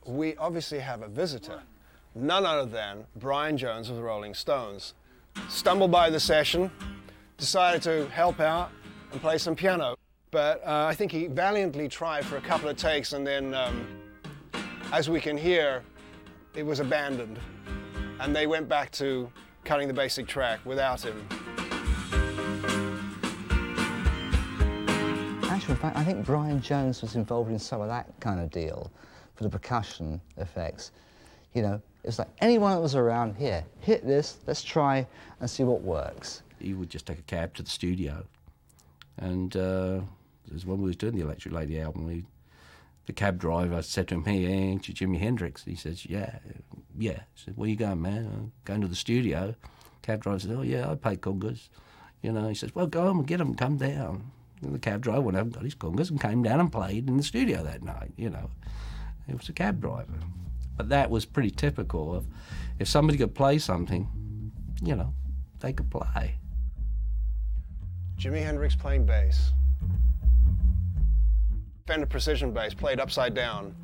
we obviously have a visitor, none other than Brian Jones of the Rolling Stones. Stumbled by the session, decided to help out and play some piano. But I think he valiantly tried for a couple of takes, and then, as we can hear, it was abandoned. And they went back to cutting the basic track without him. Actually, in fact, I think Brian Jones was involved in some of that kind of deal for the percussion effects. You know, it's like anyone that was around here, hit this, let's try and see what works. He would just take a cab to the studio, and when we was doing the Electric Lady album, the cab driver said to him, "Hey, ain't you Jimi Hendrix?" He says, "Yeah." He said, "Where you going, man?" "I'm going to the studio." Cab driver said, "Oh yeah, I play congas." You know, he says, "Well, go home and get him, come down." And the cab driver went over and got his congas and came down and played in the studio that night. You know, it was a cab driver. But that was pretty typical of, if somebody could play something, you know, they could play. Jimi Hendrix playing bass. Fender Precision bass played upside down.